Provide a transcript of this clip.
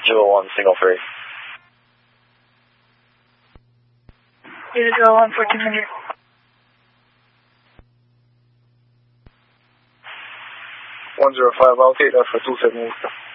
801 single 3. 801 1400. 105, I'll take that for 270.